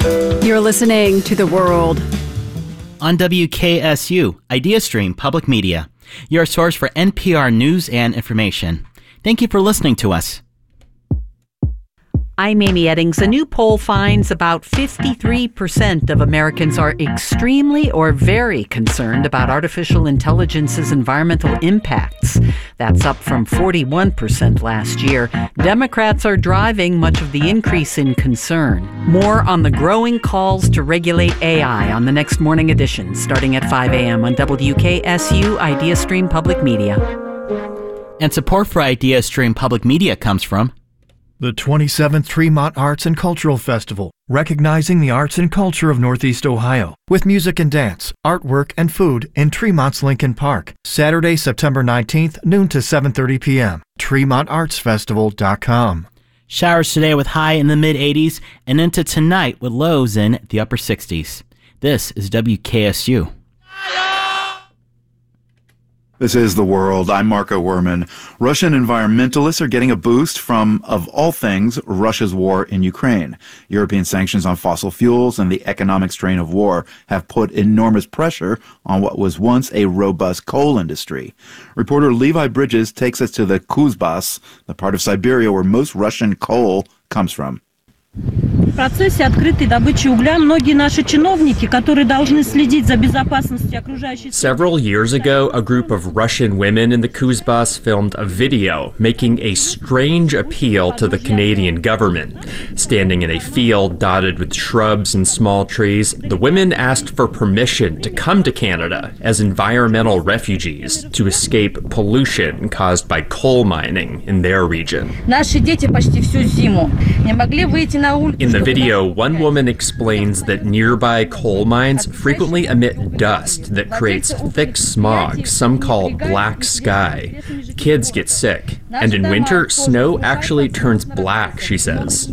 You're listening to The World on WKSU, IdeaStream Public Media, your source for NPR news and information. Thank you for listening to us. I'm Amy Eddings. A new poll finds about 53% of Americans are extremely or very concerned about artificial intelligence's environmental impacts. That's up from 41% last year. Democrats are driving much of the increase in concern. More on the growing calls to regulate AI on the next morning edition, starting at 5 a.m. on WKSU IdeaStream Public Media. And support for IdeaStream Public Media comes from the 27th Tremont Arts and Cultural Festival, recognizing the arts and culture of Northeast Ohio, with music and dance, artwork, and food in Tremont's Lincoln Park, Saturday, September 19th, noon to 7:30 p.m. TremontArtsFestival.com. Showers today with high in the mid-80s and into tonight with lows in the upper 60s. This is WKSU. This is The World. I'm Marco Werman. Russian environmentalists are getting a boost from, of all things, Russia's war in Ukraine. European sanctions on fossil fuels and the economic strain of war have put enormous pressure on what was once a robust coal industry. Reporter Levi Bridges takes us to the Kuzbas, the part of Siberia where most Russian coal comes from. В процессе открытой добычи угля многие наши чиновники, которые должны следить за безопасностью окружающей... Several years ago, a group of Russian women in the Kuzbas filmed a video making a strange appeal to the Canadian government. Standing in a field dotted with shrubs and small trees, the women asked for permission to come to Canada as environmental refugees to escape pollution caused by coal mining in their region. Наши дети почти всю зиму не могли выйти на... In the video, one woman explains that nearby coal mines frequently emit dust that creates thick smog some call black sky. Kids get sick, and in winter, snow actually turns black, she says.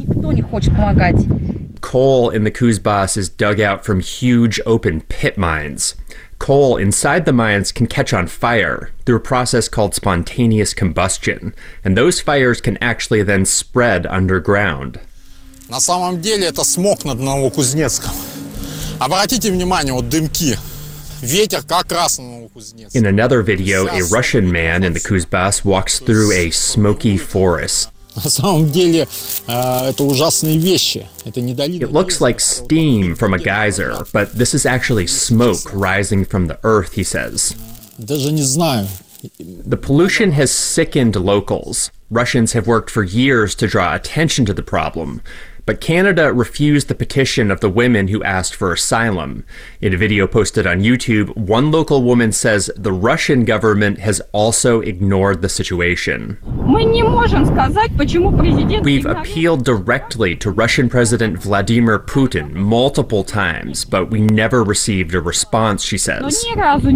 Coal in the Kuzbas is dug out from huge open pit mines. Coal inside the mines can catch on fire through a process called spontaneous combustion, and those fires can actually then spread underground. На самом деле это смог над Новокузнецком. Обратите внимание, вот дымки. Ветер как раз на Новокузнецк. In another video, a Russian man in the Kuzbas walks through a smoky forest. На самом деле это ужасные вещи. Это недолито. It looks like steam from a geyser, but this is actually smoke rising from the earth, he says. Даже не знаю. The pollution has sickened locals. Russians have worked for years to draw attention to the problem. But Canada refused the petition of the women who asked for asylum. In a video posted on YouTube, one local woman says the Russian government has also ignored the situation. We've appealed directly to Russian President Vladimir Putin multiple times, but we never received a response, she says.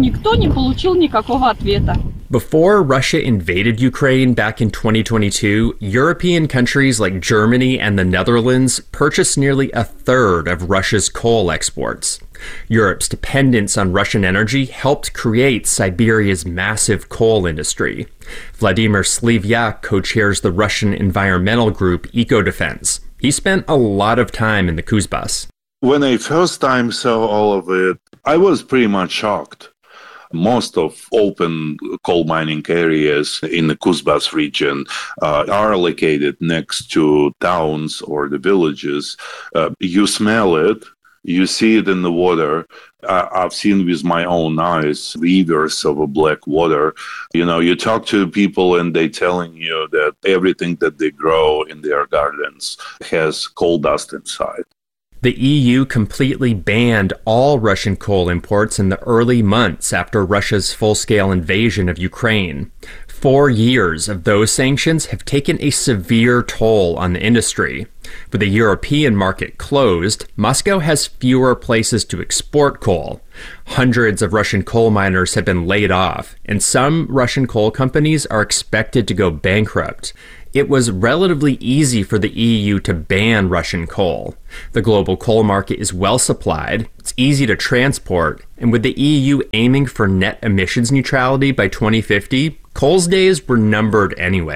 Before Russia invaded Ukraine back in 2022, European countries like Germany and the Netherlands purchased nearly a third of Russia's coal exports. Europe's dependence on Russian energy helped create Siberia's massive coal industry. Vladimir Slivyak co-chairs the Russian environmental group Ecodefense. He spent a lot of time in the Kuzbas. When I first time saw all of it, I was pretty much shocked. Most of open coal mining areas in the Kuzbas region are located next to towns or the villages. You smell it, you see it in the water. I've seen with my own eyes rivers of a black water. You know, you talk to people and they telling you that everything that they grow in their gardens has coal dust inside. The EU completely banned all Russian coal imports in the early months after Russia's full-scale invasion of Ukraine. 4 years of those sanctions have taken a severe toll on the industry. With the European market closed, Moscow has fewer places to export coal. Hundreds of Russian coal miners have been laid off, and some Russian coal companies are expected to go bankrupt. It was relatively easy for the EU to ban Russian coal. The global coal market is well supplied, it's easy to transport, and with the EU aiming for net emissions neutrality by 2050, coal's days were numbered anyway.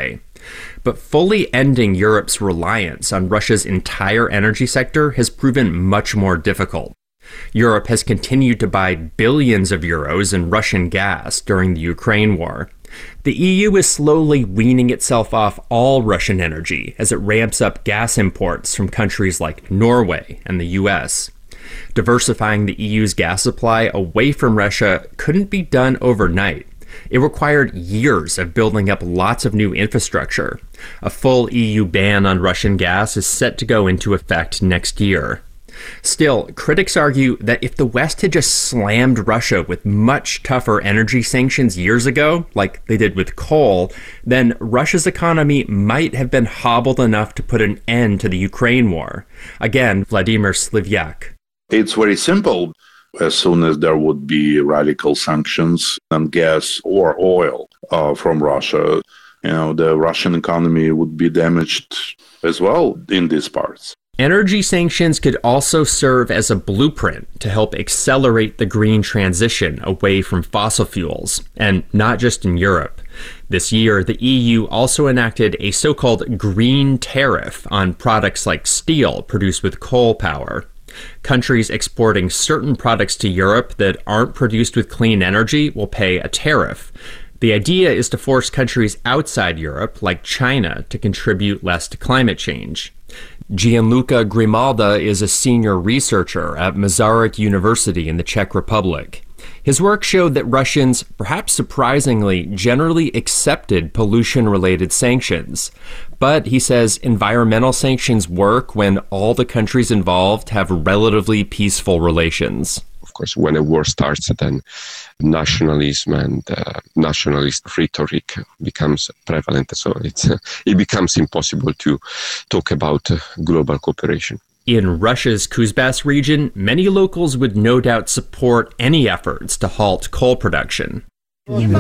But fully ending Europe's reliance on Russia's entire energy sector has proven much more difficult. Europe has continued to buy billions of euros in Russian gas during the Ukraine war. The EU is slowly weaning itself off all Russian energy as it ramps up gas imports from countries like Norway and the US. Diversifying the EU's gas supply away from Russia couldn't be done overnight. It required years of building up lots of new infrastructure. A full EU ban on Russian gas is set to go into effect next year. Still, critics argue that if the West had just slammed Russia with much tougher energy sanctions years ago, like they did with coal, then Russia's economy might have been hobbled enough to put an end to the Ukraine war. Again, Vladimir Slivyak. It's very simple. As soon as there would be radical sanctions on gas or oil from Russia, the Russian economy would be damaged as well in these parts. Energy sanctions could also serve as a blueprint to help accelerate the green transition away from fossil fuels, and not just in Europe. This year, the EU also enacted a so-called green tariff on products like steel produced with coal power. Countries exporting certain products to Europe that aren't produced with clean energy will pay a tariff. The idea is to force countries outside Europe, like China, to contribute less to climate change. Gianluca Grimalda is a senior researcher at Masaryk University in the Czech Republic. His work showed that Russians, perhaps surprisingly, generally accepted pollution-related sanctions. But, he says, environmental sanctions work when all the countries involved have relatively peaceful relations. Of course, when a war starts, then nationalism and nationalist rhetoric becomes prevalent. So it becomes impossible to talk about global cooperation. In Russia's Kuzbas region, many locals would no doubt support any efforts to halt coal production. In a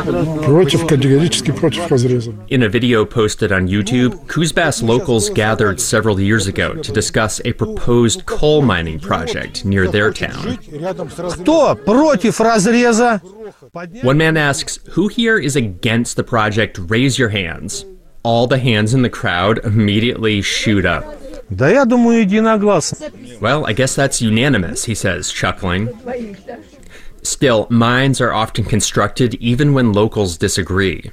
video posted on YouTube, Kuzbas locals gathered several years ago to discuss a proposed coal mining project near their town. One man asks, "Who here is against the project? Raise your hands." All the hands in the crowd immediately shoot up. Well, I guess that's unanimous, he says, chuckling. Still, mines are often constructed even when locals disagree.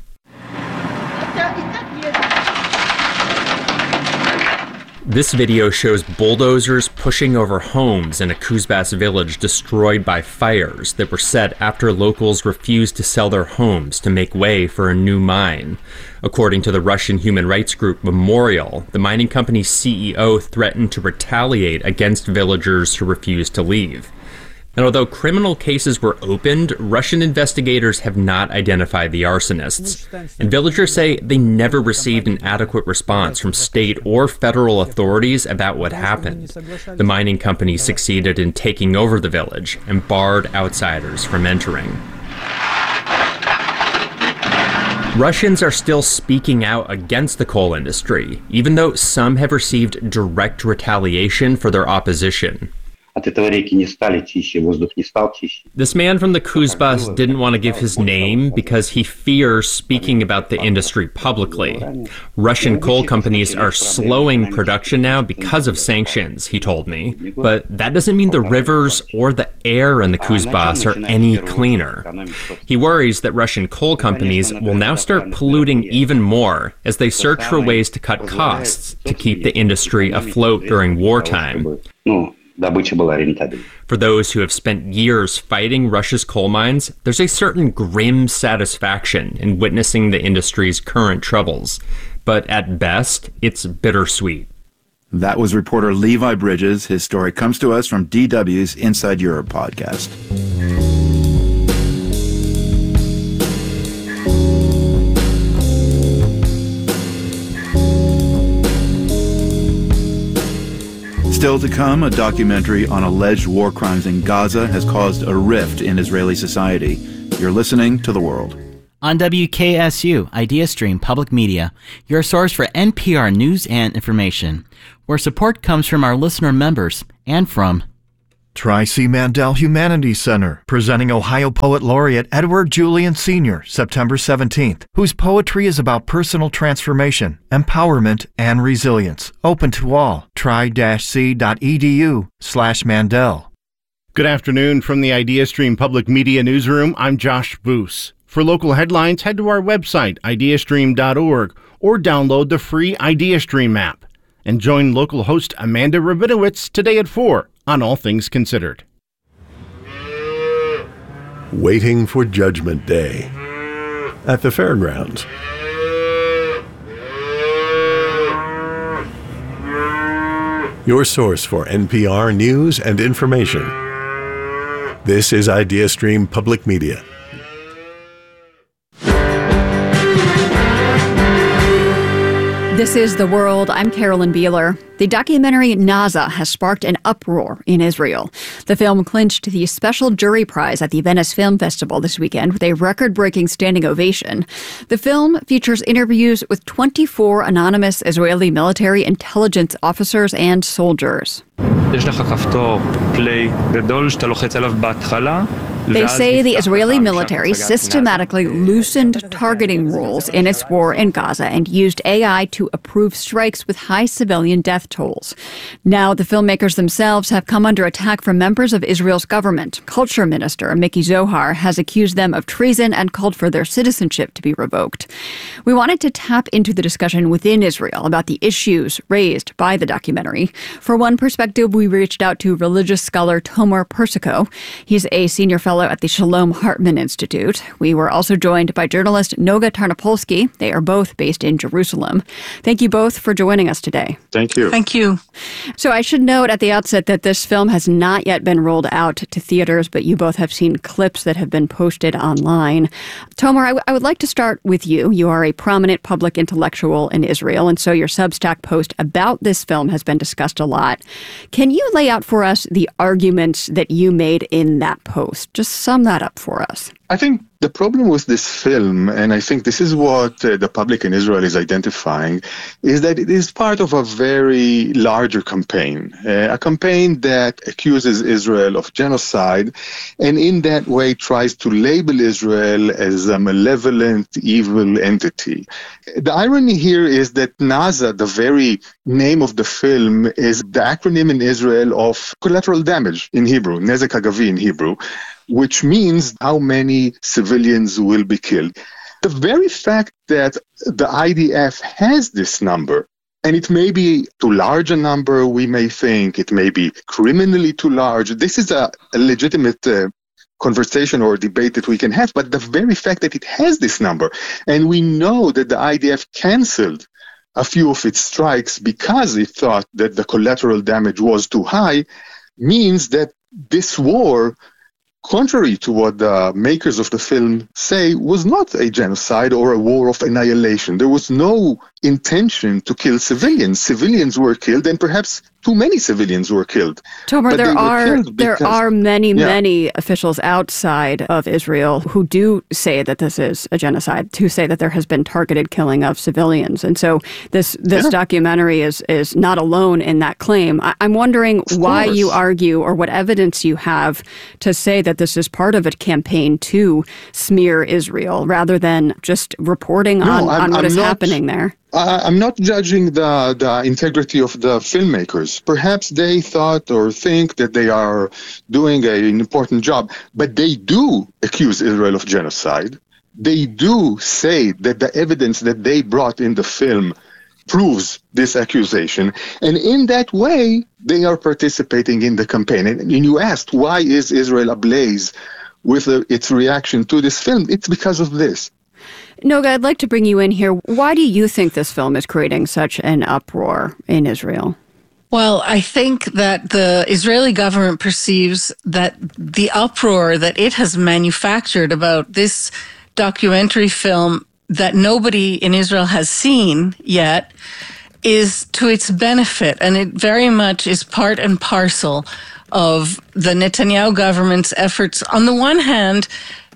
This video shows bulldozers pushing over homes in a Kuzbas village destroyed by fires that were set after locals refused to sell their homes to make way for a new mine. According to the Russian human rights group Memorial, the mining company's CEO threatened to retaliate against villagers who refused to leave. And although criminal cases were opened, Russian investigators have not identified the arsonists. And villagers say they never received an adequate response from state or federal authorities about what happened. The mining company succeeded in taking over the village and barred outsiders from entering. Russians are still speaking out against the coal industry, even though some have received direct retaliation for their opposition. This man from the Kuzbas didn't want to give his name because he fears speaking about the industry publicly. Russian coal companies are slowing production now because of sanctions, he told me. But that doesn't mean the rivers or the air in the Kuzbas are any cleaner. He worries that Russian coal companies will now start polluting even more as they search for ways to cut costs to keep the industry afloat during wartime. For those who have spent years fighting Russia's coal mines, there's a certain grim satisfaction in witnessing the industry's current troubles. But at best, it's bittersweet. That was reporter Levi Bridges. His story comes to us from DW's Inside Europe podcast. Still to come, a documentary on alleged war crimes in Gaza has caused a rift in Israeli society. You're listening to The World. On WKSU, IdeaStream Public Media, your source for NPR news and information, where support comes from our listener members and from Try C. Mandel Humanities Center, presenting Ohio Poet Laureate Edward Julian Sr., September 17th, whose poetry is about personal transformation, empowerment, and resilience. Open to all. Try-c.edu/Mandel. Good afternoon from the IdeaStream Public Media Newsroom. I'm Josh Boos. For local headlines, head to our website, ideastream.org, or download the free IdeaStream app. And join local host Amanda Rabinowitz today at 4 on All Things Considered. Waiting for Judgment Day at the fairgrounds. Your source for NPR news and information. This is IdeaStream Public Media. This is The World. I'm Carolyn Beeler. The documentary Naza has sparked an uproar in Israel. The film clinched the Special Jury Prize at the Venice Film Festival this weekend with a record-breaking standing ovation. The film features interviews with 24 anonymous Israeli military intelligence officers and soldiers. They say the Israeli military systematically loosened targeting rules in its war in Gaza and used AI to approve strikes with high civilian death tolls. Now the filmmakers themselves have come under attack from members of Israel's government. Culture Minister Miki Zohar has accused them of treason and called for their citizenship to be revoked. We wanted to tap into the discussion within Israel about the issues raised by the documentary. For one perspective, we reached out to religious scholar Tomer Persico. He's a senior fellow at the Shalom Hartman Institute. We were also joined by journalist Noga Tarnopolsky. They are both based in Jerusalem. Thank you both for joining us today. Thank you. Thank you. So I should note at the outset that this film has not yet been rolled out to theaters, but you both have seen clips that have been posted online. Tomer, I would like to start with you. You are a prominent public intellectual in Israel, and so your Substack post about this film has been discussed a lot. Can you lay out for us the arguments that you made in that post? Just sum that up for us. I think the problem with this film, and I think this is what the public in Israel is identifying, is that it is part of a very larger campaign, a campaign that accuses Israel of genocide, and in that way tries to label Israel as a malevolent, evil entity. The irony here is that Naza, the very name of the film, is the acronym in Israel of collateral damage in Hebrew, Nezek Hagavi in Hebrew, which means how many civilians will be killed. The very fact that the IDF has this number, and it may be too large a number, we may think it may be criminally too large. This is a legitimate conversation or debate that we can have, but the very fact that it has this number, and we know that the IDF canceled a few of its strikes because it thought that the collateral damage was too high, means that this war, contrary to what the makers of the film say, was not a genocide or a war of annihilation. There was no intention to kill civilians. Civilians were killed, and perhaps too many civilians were killed. Tomer, there are many officials outside of Israel who do say that this is a genocide, who say that there has been targeted killing of civilians. And so this documentary is not alone in that claim. I'm wondering why you argue, or what evidence you have to say that this is part of a campaign to smear Israel rather than just reporting on what is happening there. I'm not judging the integrity of the filmmakers. Perhaps they thought or think that they are doing an important job, but they do accuse Israel of genocide. They do say that the evidence that they brought in the film proves this accusation. And in that way, they are participating in the campaign. And you asked, why is Israel ablaze with its reaction to this film? It's because of this. Noga, I'd like to bring you in here. Why do you think this film is creating such an uproar in Israel? Well, I think that the Israeli government perceives that the uproar that it has manufactured about this documentary film that nobody in Israel has seen yet is to its benefit, and it very much is part and parcel of the Netanyahu government's efforts, on the one hand,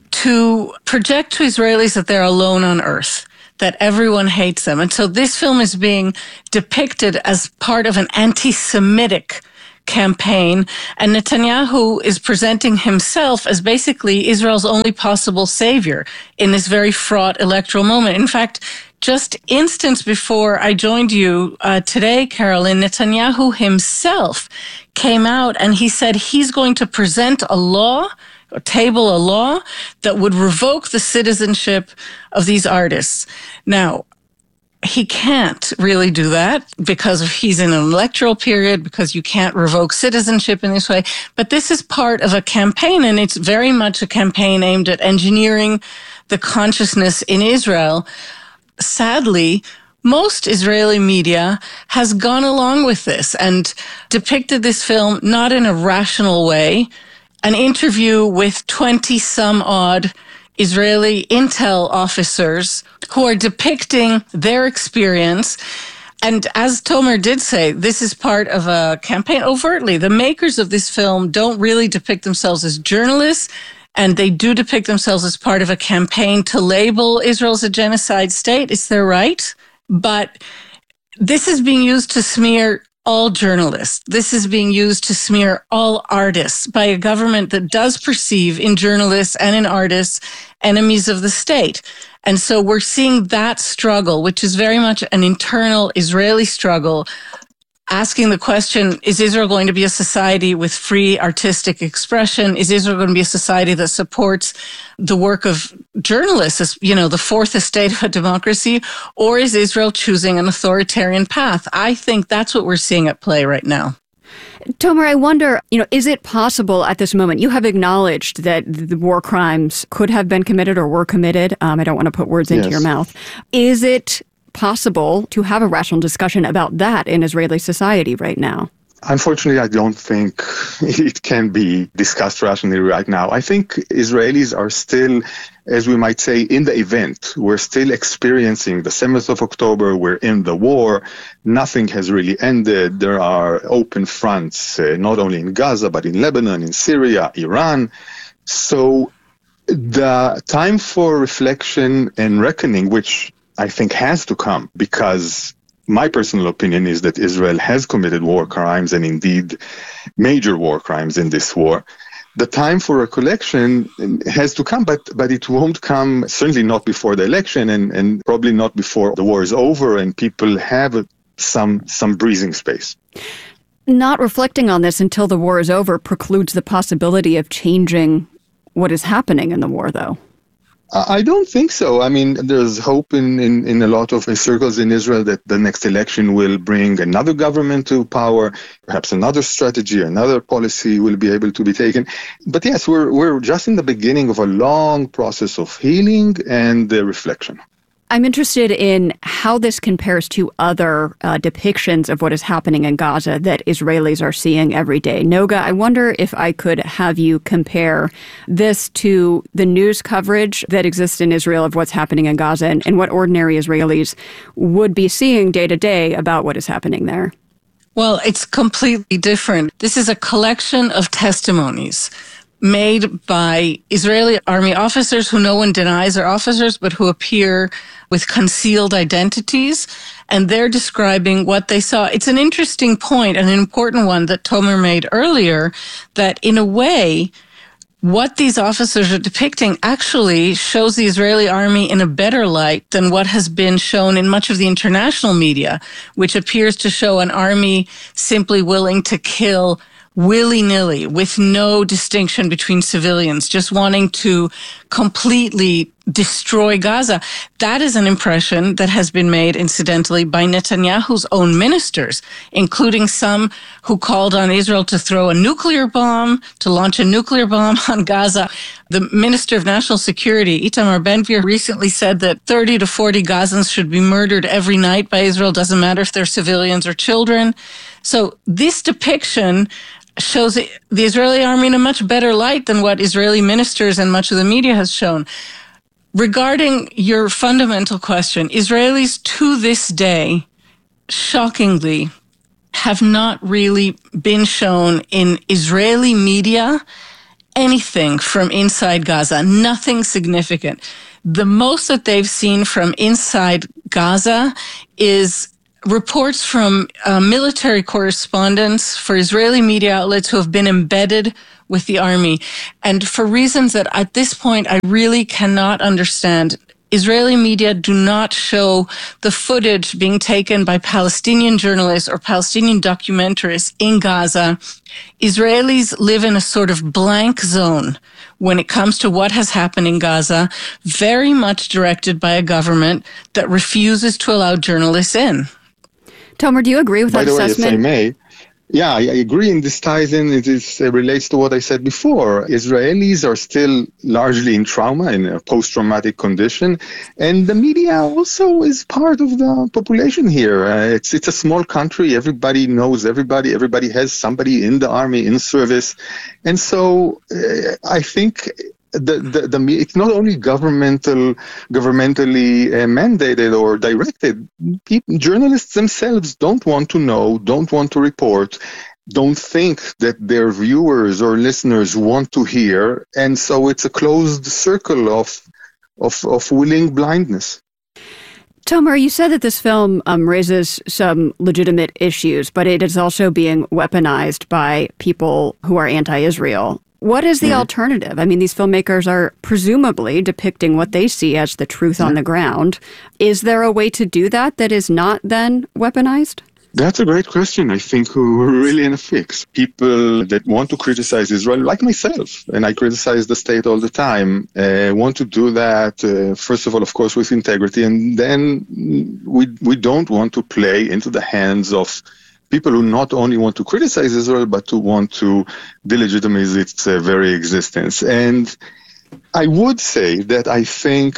to project to Israelis that they're alone on earth, that everyone hates them. And so this film is being depicted as part of an anti-Semitic campaign, and Netanyahu is presenting himself as basically Israel's only possible savior in this very fraught electoral moment. In fact, just instance before I joined you today, Carolyn, Netanyahu himself came out and he said he's going to present a law, or table a law, that would revoke the citizenship of these artists. Now, he can't really do that because he's in an electoral period, because you can't revoke citizenship in this way. But this is part of a campaign, and it's very much a campaign aimed at engineering the consciousness in Israel. Sadly, most Israeli media has gone along with this and depicted this film not in a rational way. An interview with 20-some-odd Israeli intel officers who are depicting their experience. And as Tomer did say, this is part of a campaign overtly. The makers of this film don't really depict themselves as journalists, and they do depict themselves as part of a campaign to label Israel as a genocide state. It's their right. But this is being used to smear all journalists. This is being used to smear all artists by a government that does perceive in journalists and in artists enemies of the state. And so we're seeing that struggle, which is very much an internal Israeli struggle, asking the question, is Israel going to be a society with free artistic expression? Is Israel going to be a society that supports the work of journalists as, the fourth estate of a democracy? Or is Israel choosing an authoritarian path? I think that's what we're seeing at play right now. Tomer, I wonder, is it possible at this moment, you have acknowledged that the war crimes could have been committed or were committed. I don't want to put words into your mouth. Is it possible to have a rational discussion about that in Israeli society right now? Unfortunately, I don't think it can be discussed rationally right now. I think Israelis are still, as we might say, in the event. We're still experiencing the 7th of October. We're in the war. Nothing has really ended. There are open fronts, not only in Gaza, but in Lebanon, in Syria, Iran. So the time for reflection and reckoning, which I think has to come, because my personal opinion is that Israel has committed war crimes, and indeed major war crimes in this war. The time for recollection has to come, but it won't come, certainly not before the election, and probably not before the war is over and people have some breathing space. Not reflecting on this until the war is over precludes the possibility of changing what is happening in the war, though. I don't think so. I mean, there's hope in a lot of circles in Israel that the next election will bring another government to power, perhaps another strategy, another policy will be able to be taken. But yes, we're just in the beginning of a long process of healing and reflection. I'm interested in how this compares to other depictions of what is happening in Gaza that Israelis are seeing every day. Noga, I wonder if I could have you compare this to the news coverage that exists in Israel of what's happening in Gaza and what ordinary Israelis would be seeing day to day about what is happening there. Well, it's completely different. This is a collection of testimonies made by Israeli army officers who no one denies are officers, but who appear with concealed identities, and they're describing what they saw. It's an interesting point, an important one that Tomer made earlier, that in a way, what these officers are depicting actually shows the Israeli army in a better light than what has been shown in much of the international media, which appears to show an army simply willing to kill willy-nilly, with no distinction between civilians, just wanting to completely destroy Gaza. That is an impression that has been made, incidentally, by Netanyahu's own ministers, including some who called on Israel to throw a nuclear bomb, to launch a nuclear bomb on Gaza. The Minister of National Security, Itamar Ben-Gvir, recently said that 30 to 40 Gazans should be murdered every night by Israel, doesn't matter if they're civilians or children. So this depiction shows the Israeli army in a much better light than what Israeli ministers and much of the media has shown. Regarding your fundamental question, Israelis to this day, shockingly, have not really been shown in Israeli media anything from inside Gaza, nothing significant. The most that they've seen from inside Gaza is reports from military correspondents for Israeli media outlets who have been embedded with the army. And for reasons that at this point I really cannot understand, Israeli media do not show the footage being taken by Palestinian journalists or Palestinian documentarists in Gaza. Israelis live in a sort of blank zone when it comes to what has happened in Gaza, very much directed by a government that refuses to allow journalists in. Tomer, do you agree with that assessment? By the way, if I may, yeah, I agree, and this ties in, it relates to what I said before. Israelis are still largely in trauma, in a post-traumatic condition, and the media also is part of the population here. It's a small country, everybody knows everybody has somebody in the army, in service, and so I think it's not only governmentally mandated or directed. Journalists themselves don't want to know, don't want to report, don't think that their viewers or listeners want to hear, and so it's a closed circle of willing blindness. Tomer, you said that this film raises some legitimate issues, but it is also being weaponized by people who are anti-Israel. What is the alternative? I mean, these filmmakers are presumably depicting what they see as the truth on the ground. Is there a way to do that is not then weaponized? That's a great question. I think we're really in a fix. People that want to criticize Israel, like myself, and I criticize the state all the time, want to do that, first of all, of course, with integrity, and then we don't want to play into the hands of people who not only want to criticize Israel, but who want to delegitimize its very existence. And I would say that I think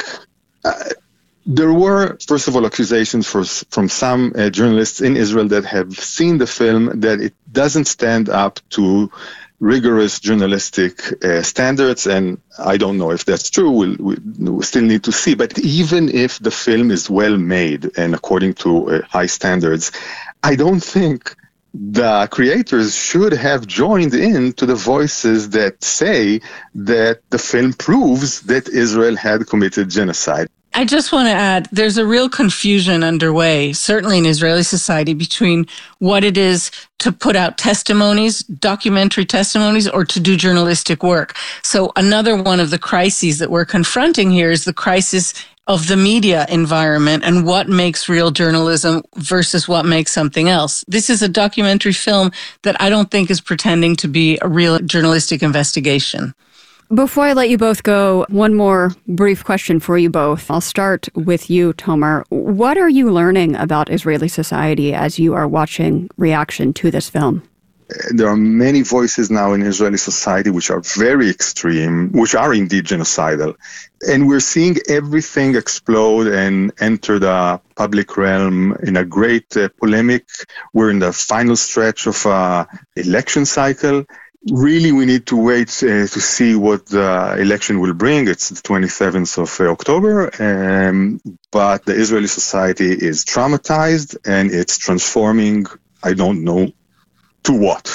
there were, first of all, accusations from some journalists in Israel that have seen the film that it doesn't stand up to rigorous journalistic standards, and I don't know if that's true. We still need to see. But even if the film is well made and according to high standards, I don't think the creators should have joined in to the voices that say that the film proves that Israel had committed genocide. I just want to add, there's a real confusion underway, certainly in Israeli society, between what it is to put out testimonies, documentary testimonies, or to do journalistic work. So another one of the crises that we're confronting here is the crisis of the media environment and what makes real journalism versus what makes something else. This is a documentary film that I don't think is pretending to be a real journalistic investigation. Before I let you both go, one more brief question for you both. I'll start with you, Tomer. What are you learning about Israeli society as you are watching reaction to this film? There are many voices now in Israeli society which are very extreme, which are indeed genocidal. And we're seeing everything explode and enter the public realm in a great polemic. We're in the final stretch of an election cycle. Really, we need to wait to see what the election will bring. It's the 27th of October, but the Israeli society is traumatized and it's transforming, I don't know, to what?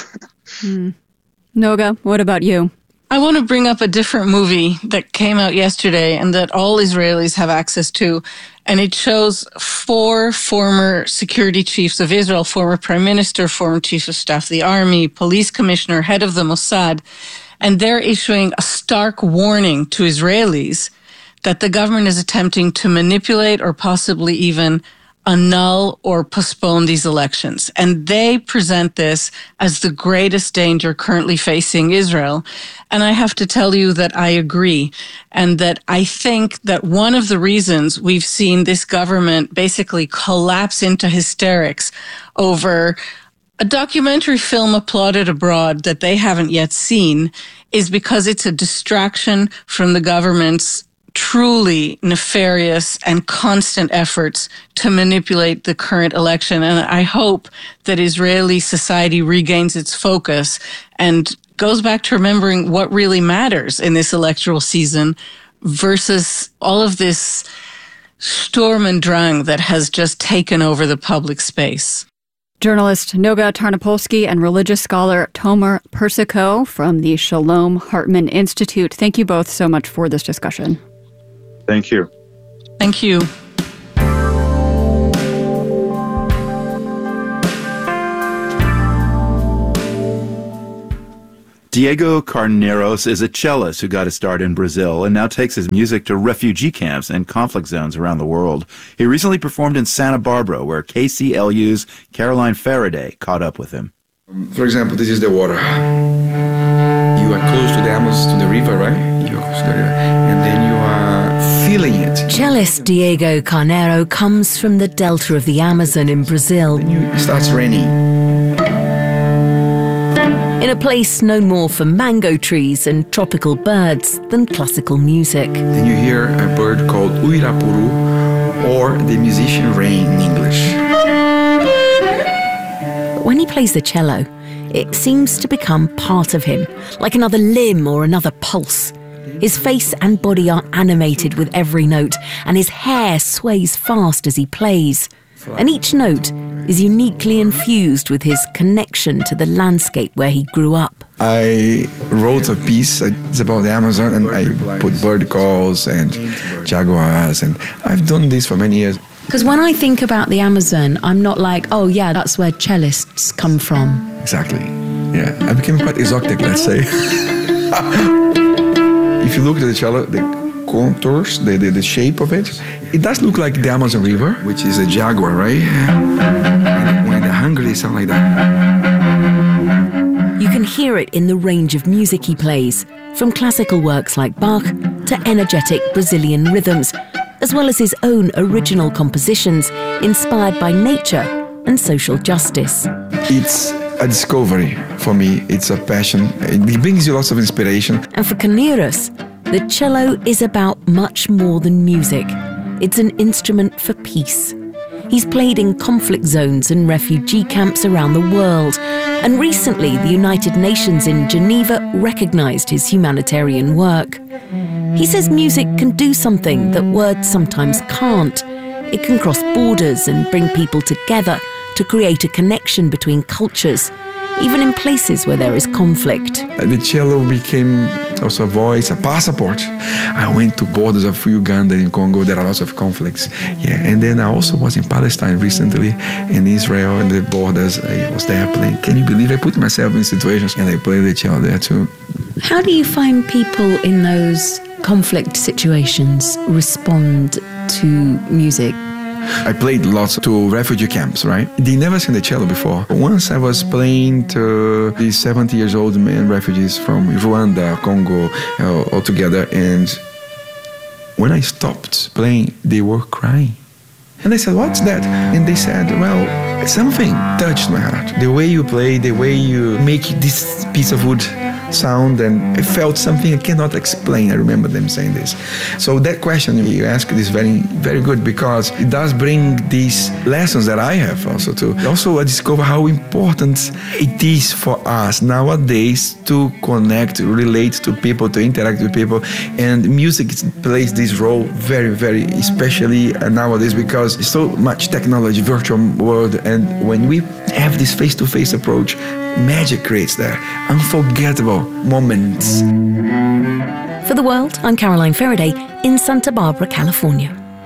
Noga, what about you? I want to bring up a different movie that came out yesterday and that all Israelis have access to. And it shows 4 former security chiefs of Israel, former prime minister, former chief of staff of the army, police commissioner, head of the Mossad. And they're issuing a stark warning to Israelis that the government is attempting to manipulate or possibly even annul or postpone these elections. And they present this as the greatest danger currently facing Israel. And I have to tell you that I agree. And that I think that one of the reasons we've seen this government basically collapse into hysterics over a documentary film applauded abroad that they haven't yet seen is because it's a distraction from the government's truly nefarious and constant efforts to manipulate the current election. And I hope that Israeli society regains its focus and goes back to remembering what really matters in this electoral season versus all of this Sturm und Drang that has just taken over the public space. Journalist Noga Tarnopolsky and religious scholar Tomer Persico from the Shalom Hartman Institute. Thank you both so much for this discussion. Thank you. Thank you. Diego Carneiros is a cellist who got his start in Brazil and now takes his music to refugee camps and conflict zones around the world. He recently performed in Santa Barbara, where KCLU's Caroline Faraday caught up with him. For example, this is the water. You are close to the Amazon, to the river, right? You are close to the river. And then you are feeling it. Cellist Diego Carneiro comes from the delta of the Amazon in Brazil. Then it starts raining. In a place known more for mango trees and tropical birds than classical music. Then you hear a bird called Uirapuru, or the musician rain in English. But when he plays the cello, it seems to become part of him, like another limb or another pulse. His face and body are animated with every note, and his hair sways fast as he plays. And each note is uniquely infused with his connection to the landscape where he grew up. I wrote a piece, it's about the Amazon, and I put bird calls and jaguars, and I've done this for many years. Because when I think about the Amazon, I'm not like, oh yeah, that's where cellists come from. Exactly, yeah. I became quite exotic, let's say. If you look at the cello, the contours, the shape of it, it does look like the Amazon River, which is a jaguar, right? When they're hungry, they sound like that. You can hear it in the range of music he plays, from classical works like Bach to energetic Brazilian rhythms, as well as his own original compositions inspired by nature and social justice. It's a discovery for me. It's a passion. It brings you lots of inspiration. And for Carneiros, the cello is about much more than music. It's an instrument for peace. He's played in conflict zones and refugee camps around the world. And recently, the United Nations in Geneva recognized his humanitarian work. He says music can do something that words sometimes can't. It can cross borders and bring people together to create a connection between cultures, even in places where there is conflict. The cello became also a voice, a passport. I went to borders of Uganda and Congo. There are lots of conflicts. Yeah, and then I also was in Palestine recently, in Israel, and the borders. I was there playing. Can you believe I put myself in situations and I played the cello there too? How do you find people in those conflict situations respond to music? I played lots to refugee camps, right? They never seen the cello before. Once I was playing to these 70-year-old men, refugees from Rwanda, Congo, all together, and when I stopped playing, they were crying. And I said, what's that? And they said, well, something touched my heart. The way you play, the way you make this piece of wood sound, and I felt something I cannot explain. I remember them saying this. So that question you asked is very, very good, because it does bring these lessons that I have also too. Also, I discover how important it is for us nowadays to connect, relate to people, to interact with people, and music plays this role very, very, especially nowadays, because there's so much technology, virtual world, and when we have this face-to-face approach, magic creates there. Unforgettable moments. For The World, I'm Caroline Faraday in Santa Barbara, California.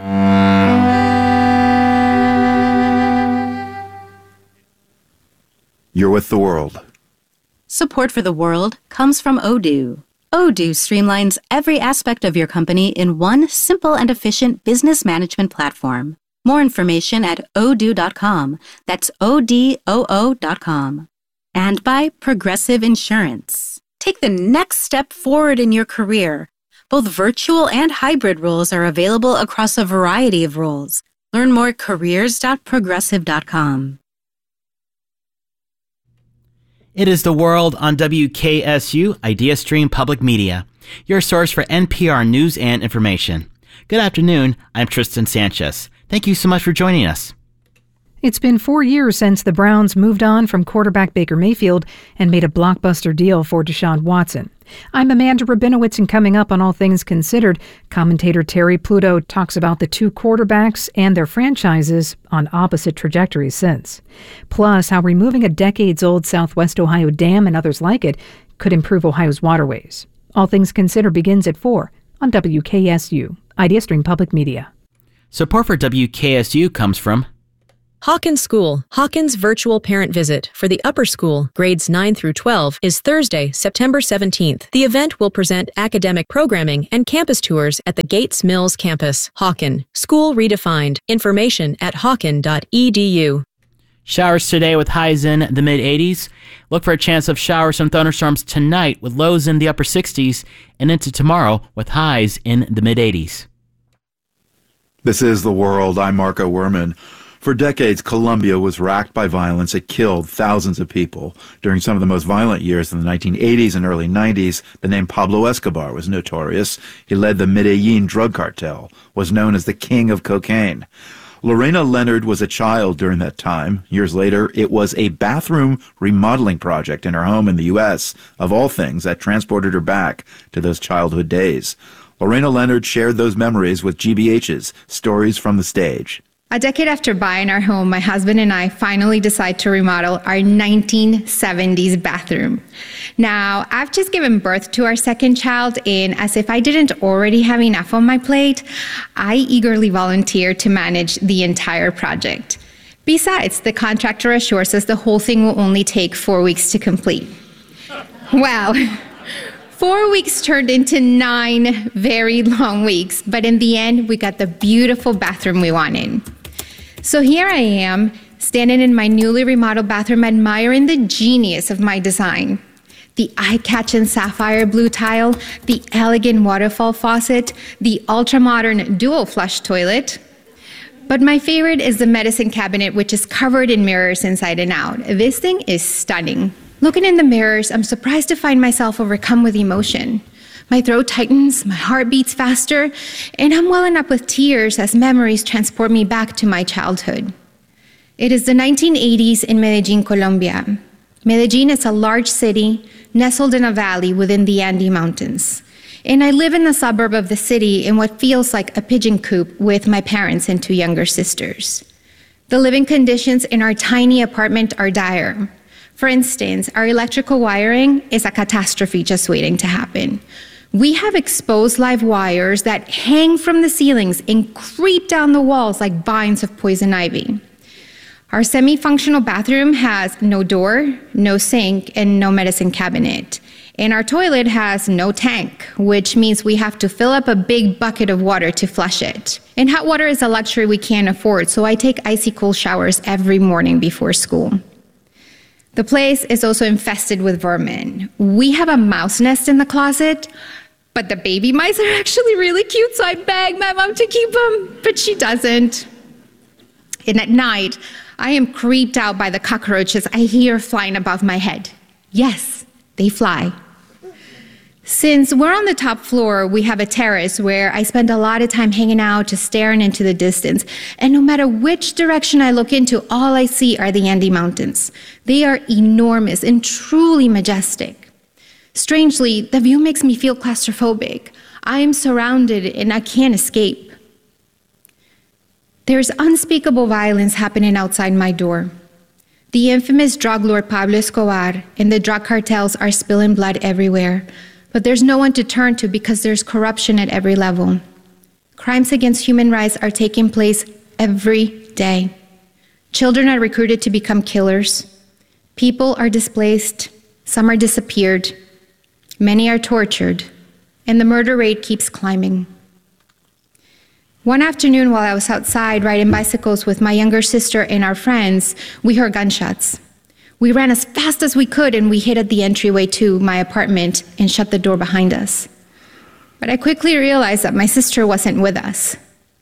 You're with The World. Support for The World comes from Odoo. Odoo streamlines every aspect of your company in one simple and efficient business management platform. More information at odoo.com. That's ODOO.com. And by Progressive Insurance. Take the next step forward in your career. Both virtual and hybrid roles are available across a variety of roles. Learn more at careers.progressive.com. It is The World on WKSU, IdeaStream Public Media, your source for NPR news and information. Good afternoon, I'm Tristan Sanchez. Thank you so much for joining us. It's been 4 years since the Browns moved on from quarterback Baker Mayfield and made a blockbuster deal for Deshaun Watson. I'm Amanda Rabinowitz, and coming up on All Things Considered, commentator Terry Pluto talks about the two quarterbacks and their franchises on opposite trajectories since. Plus, how removing a decades-old Southwest Ohio dam and others like it could improve Ohio's waterways. All Things Considered begins at 4 on WKSU, IdeaStream Public Media. Support for WKSU comes from Hawkins School, Hawkins Virtual Parent Visit for the upper school, grades 9 through 12, is Thursday, September 17th. The event will present academic programming and campus tours at the Gates Mills campus. Hawken, School Redefined. Information at hawken.edu. Showers today with highs in the mid-80s. Look for a chance of showers and thunderstorms tonight with lows in the upper 60s and into tomorrow with highs in the mid-80s. This is The World. I'm Marco Werman. For decades, Colombia was racked by violence. It killed thousands of people. During some of the most violent years in the 1980s and early 90s, the name Pablo Escobar was notorious. He led the Medellin drug cartel, was known as the king of cocaine. Lorena Leonard was a child during that time. Years later, it was a bathroom remodeling project in her home in the U.S., of all things, that transported her back to those childhood days. Lorena Leonard shared those memories with GBH's Stories from the Stage. A decade after buying our home, my husband and I finally decide to remodel our 1970s bathroom. Now, I've just given birth to our second child, and as if I didn't already have enough on my plate, I eagerly volunteered to manage the entire project. Besides, the contractor assures us the whole thing will only take 4 weeks to complete. Well, 4 weeks turned into 9 very long weeks, but in the end, we got the beautiful bathroom we wanted. So here I am, standing in my newly remodeled bathroom, admiring the genius of my design. The eye-catching sapphire blue tile, the elegant waterfall faucet, the ultra-modern dual flush toilet. But my favorite is the medicine cabinet, which is covered in mirrors inside and out. This thing is stunning. Looking in the mirrors, I'm surprised to find myself overcome with emotion. My throat tightens, my heart beats faster, and I'm welling up with tears as memories transport me back to my childhood. It is the 1980s in Medellin, Colombia. Medellin is a large city nestled in a valley within the Andes Mountains. And I live in the suburb of the city in what feels like a pigeon coop with my parents and 2 younger sisters. The living conditions in our tiny apartment are dire. For instance, our electrical wiring is a catastrophe just waiting to happen. We have exposed live wires that hang from the ceilings and creep down the walls like vines of poison ivy. Our semi-functional bathroom has no door, no sink, and no medicine cabinet. And our toilet has no tank, which means we have to fill up a big bucket of water to flush it. And hot water is a luxury we can't afford, so I take icy cold showers every morning before school. The place is also infested with vermin. We have a mouse nest in the closet, but the baby mice are actually really cute, so I beg my mom to keep them, but she doesn't. And at night, I am creeped out by the cockroaches I hear flying above my head. Yes, they fly. Since we're on the top floor, we have a terrace where I spend a lot of time hanging out, just staring into the distance. And no matter which direction I look into, all I see are the Andes Mountains. They are enormous and truly majestic. Strangely, the view makes me feel claustrophobic. I am surrounded and I can't escape. There's unspeakable violence happening outside my door. The infamous drug lord Pablo Escobar and the drug cartels are spilling blood everywhere. But there's no one to turn to because there's corruption at every level. Crimes against human rights are taking place every day. Children are recruited to become killers. People are displaced. Some are disappeared. Many are tortured. And the murder rate keeps climbing. One afternoon while I was outside riding bicycles with my younger sister and our friends, we heard gunshots. We ran as fast as we could and we hid at the entryway to my apartment and shut the door behind us. But I quickly realized that my sister wasn't with us.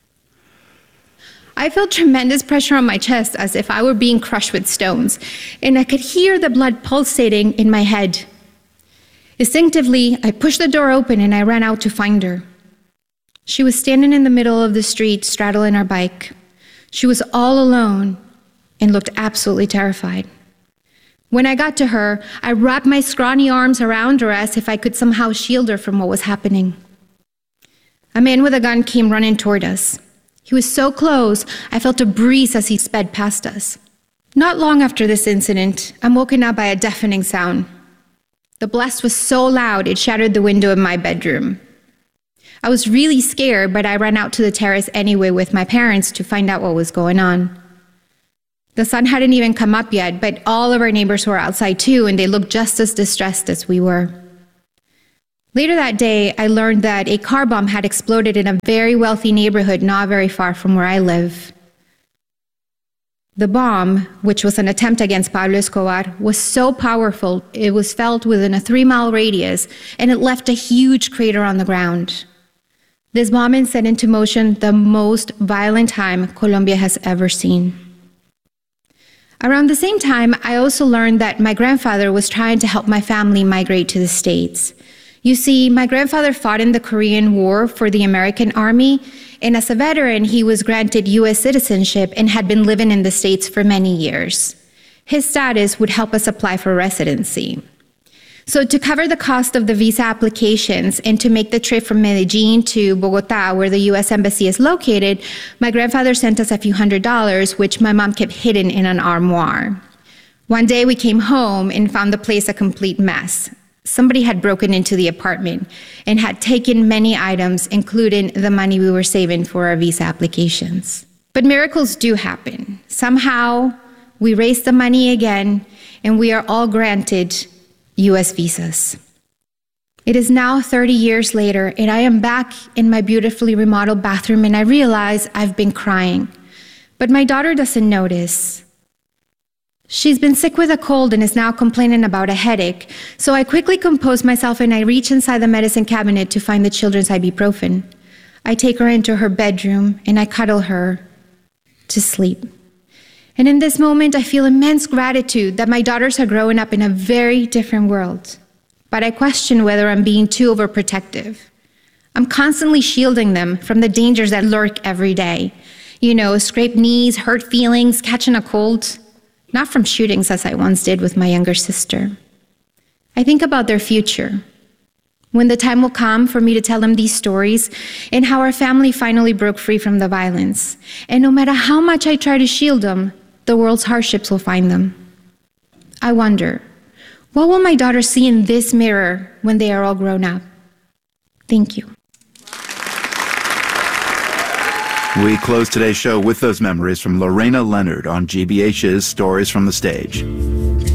I felt tremendous pressure on my chest as if I were being crushed with stones, and I could hear the blood pulsating in my head. Instinctively, I pushed the door open and I ran out to find her. She was standing in the middle of the street, straddling her bike. She was all alone and looked absolutely terrified. When I got to her, I wrapped my scrawny arms around her as if I could somehow shield her from what was happening. A man with a gun came running toward us. He was so close, I felt a breeze as he sped past us. Not long after this incident, I'm woken up by a deafening sound. The blast was so loud, it shattered the window in my bedroom. I was really scared, but I ran out to the terrace anyway with my parents to find out what was going on. The sun hadn't even come up yet, but all of our neighbors were outside too, and they looked just as distressed as we were. Later that day, I learned that a car bomb had exploded in a very wealthy neighborhood not very far from where I live. The bomb, which was an attempt against Pablo Escobar, was so powerful it was felt within a 3-mile radius, and it left a huge crater on the ground. This bombing set into motion the most violent time Colombia has ever seen. Around the same time, I also learned that my grandfather was trying to help my family migrate to the States. You see, my grandfather fought in the Korean War for the American Army, and as a veteran, he was granted U.S. citizenship and had been living in the States for many years. His status would help us apply for residency. So to cover the cost of the visa applications and to make the trip from Medellin to Bogota, where the U.S. Embassy is located, my grandfather sent us a few $100s, which my mom kept hidden in an armoire. One day we came home and found the place a complete mess. Somebody had broken into the apartment and had taken many items, including the money we were saving for our visa applications. But miracles do happen. Somehow, we raised the money again, and we are all granted U.S. visas. It is now 30 years later, and I am back in my beautifully remodeled bathroom, and I realize I've been crying. But my daughter doesn't notice. She's been sick with a cold and is now complaining about a headache, so I quickly compose myself and I reach inside the medicine cabinet to find the children's ibuprofen. I take her into her bedroom and I cuddle her to sleep. And in this moment, I feel immense gratitude that my daughters are growing up in a very different world. But I question whether I'm being too overprotective. I'm constantly shielding them from the dangers that lurk every day. You know, scraped knees, hurt feelings, catching a cold. Not from shootings as I once did with my younger sister. I think about their future. When the time will come for me to tell them these stories and how our family finally broke free from the violence. And no matter how much I try to shield them, the world's hardships will find them. I wonder, what will my daughters see in this mirror when they are all grown up? Thank you. We close today's show with those memories from Lorena Leonard on GBH's Stories from the Stage.